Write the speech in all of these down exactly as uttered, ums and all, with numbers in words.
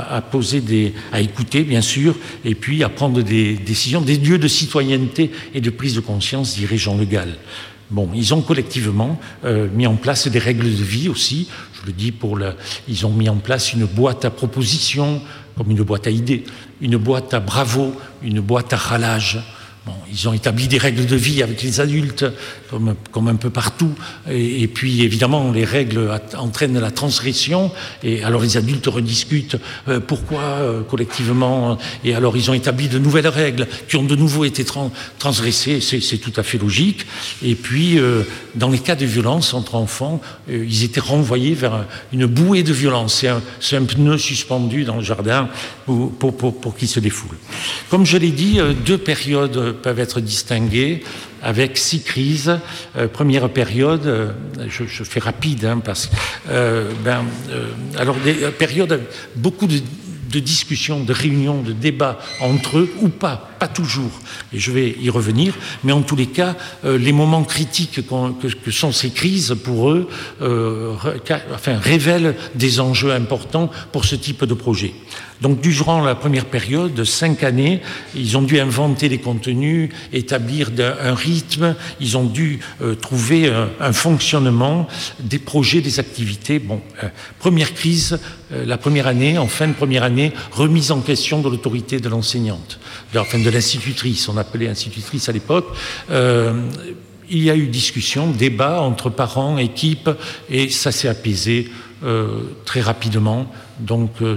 à, à poser des, à écouter bien sûr, et puis à prendre des décisions, des lieux de citoyenneté et de prise de conscience, dirait Jean Le Gall. Bon, ils ont collectivement euh, mis en place des règles de vie aussi. Je le dis pour le, ils ont mis en place une boîte à propositions, comme une boîte à idées, une boîte à bravos, une boîte à rallage. Bon, ils ont établi des règles de vie avec les adultes, comme, comme un peu partout. Et, et puis, évidemment, les règles entraînent la transgression. Et alors, les adultes rediscutent euh, pourquoi euh, collectivement. Et alors, ils ont établi de nouvelles règles qui ont de nouveau été trans- transgressées. C'est, c'est tout à fait logique. Et puis, euh, dans les cas de violence entre enfants, euh, ils étaient renvoyés vers une bouée de violence. C'est un, c'est un pneu suspendu dans le jardin pour, pour, pour, pour qu'ils se défoulent. Comme je l'ai dit, euh, deux périodes peuvent être distinguées avec six crises. Euh, première période, euh, je, je fais rapide, hein, parce que euh, ben, euh, alors des périodes beaucoup de, de discussions, de réunions, de débats entre eux ou pas, pas toujours. Et je vais y revenir. Mais en tous les cas, euh, les moments critiques que, que sont ces crises pour eux, euh, enfin, révèlent des enjeux importants pour ce type de projet. Donc, durant la première période de cinq années, ils ont dû inventer des contenus, établir un rythme, ils ont dû euh, trouver un, un fonctionnement des projets, des activités. Bon, euh, première crise, euh, la première année, en fin de première année, remise en question de l'autorité de l'enseignante, de, enfin de l'institutrice, on appelait institutrice à l'époque. Euh, il y a eu discussion, débat entre parents, équipes, et ça s'est apaisé euh, très rapidement. Donc, euh,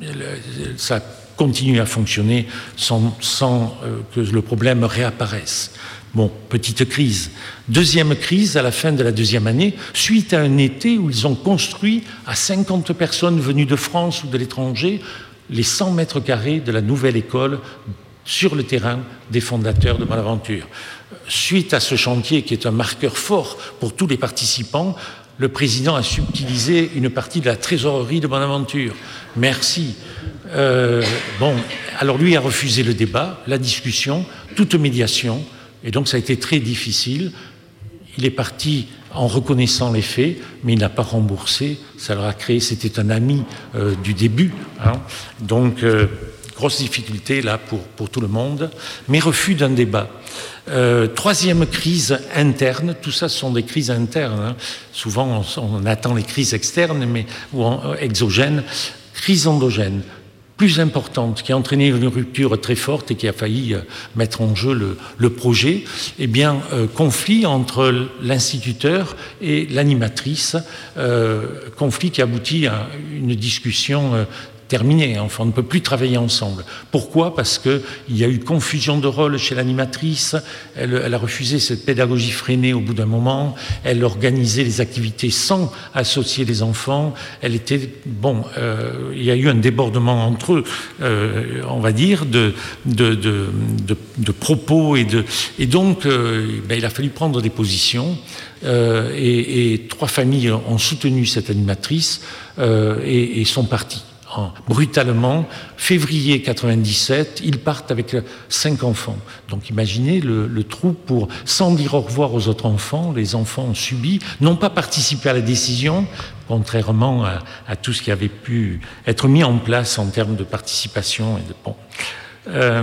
ça continue à fonctionner sans, sans euh, que le problème réapparaisse. Bon, petite crise. Deuxième crise à la fin de la deuxième année, suite à un été où ils ont construit à cinquante personnes venues de France ou de l'étranger les cent mètres carrés de la nouvelle école sur le terrain des fondateurs de Bonaventure. Suite à ce chantier qui est un marqueur fort pour tous les participants, le président a subtilisé une partie de la trésorerie de Bonaventure. Merci. Euh, bon, alors lui a refusé le débat, la discussion, toute médiation, et donc ça a été très difficile. Il est parti en reconnaissant les faits, mais il n'a pas remboursé. Ça leur a créé, c'était un ami euh, du début, hein. Donc euh, grosse difficulté là pour, pour tout le monde, mais refus d'un débat. Euh, troisième crise interne, tout ça ce sont des crises internes, hein. Souvent on, on attend les crises externes mais, ou en, exogènes. Crise endogène, plus importante, qui a entraîné une rupture très forte et qui a failli euh, mettre en jeu le, le projet, eh bien, euh, conflit entre l'instituteur et l'animatrice, euh, conflit qui aboutit à une discussion euh, terminé, enfin on ne peut plus travailler ensemble. Pourquoi ? Parce qu'il y a eu confusion de rôle chez l'animatrice, elle, elle a refusé cette pédagogie freinée au bout d'un moment, elle organisait les activités sans associer les enfants, elle était, bon, euh, il y a eu un débordement entre eux, euh, on va dire, de, de, de, de, de propos, et, de, et donc euh, ben, il a fallu prendre des positions, euh, et, et trois familles ont soutenu cette animatrice euh, et, et sont parties. Brutalement, février quatre-vingt-dix-sept, ils partent avec cinq enfants. Donc imaginez le, le trou pour, sans dire au revoir aux autres enfants, les enfants ont subi, n'ont pas participé à la décision, contrairement à, à tout ce qui avait pu être mis en place en termes de participation et de bon. Euh,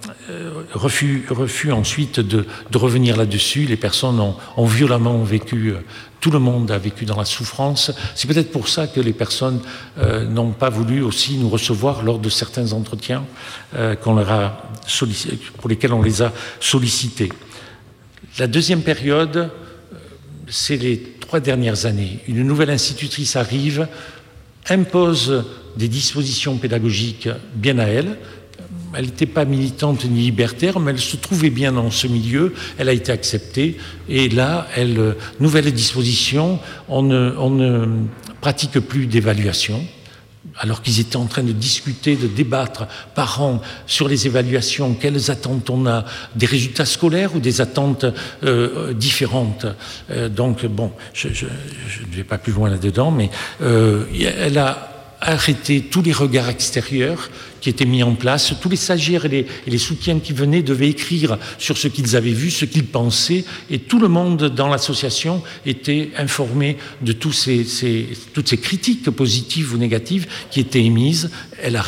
refus, refus ensuite de, de revenir là-dessus. Les personnes ont, ont violemment vécu, tout le monde a vécu dans la souffrance. C'est peut-être pour ça que les personnes euh, n'ont pas voulu aussi nous recevoir lors de certains entretiens euh, qu'on leur a sollicité, pour lesquels on les a sollicités. La deuxième période, c'est les trois dernières années. Une nouvelle institutrice arrive, impose des dispositions pédagogiques bien à elle. Elle n'était pas militante ni libertaire, mais elle se trouvait bien dans ce milieu, elle a été acceptée, et là, elle, nouvelle disposition, on ne, on ne pratique plus d'évaluation, alors qu'ils étaient en train de discuter, de débattre par an sur les évaluations, quelles attentes on a, des résultats scolaires ou des attentes euh, différentes. Euh, donc, bon, je, je, je ne vais pas plus loin là-dedans, mais euh, elle a arrêté tous les regards extérieurs qui étaient mis en place. Tous les stagiaires et les, et les soutiens qui venaient devaient écrire sur ce qu'ils avaient vu, ce qu'ils pensaient, et tout le monde dans l'association était informé de tous ces, ces, toutes ces critiques positives ou négatives qui étaient émises. Elle a